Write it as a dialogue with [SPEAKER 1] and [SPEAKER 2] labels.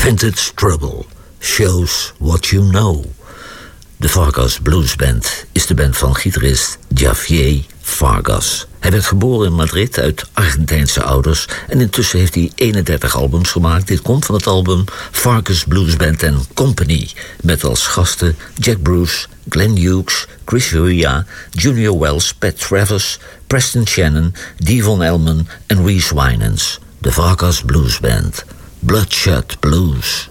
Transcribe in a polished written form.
[SPEAKER 1] Vintage Trouble shows what you know. De Vargas Blues Band is de band van gitarist Javier Vargas. Hij werd geboren in Madrid uit Argentijnse ouders en intussen heeft hij 31 albums gemaakt. Dit komt van het album Vargas Blues Band and Company, met als gasten Jack Bruce, Glenn Hughes, Chris Ria, Junior Wells, Pat Travers, Preston Shannon, Devon Elman en Reese Winans. De Vargas Blues Band, Bloodshot Blues.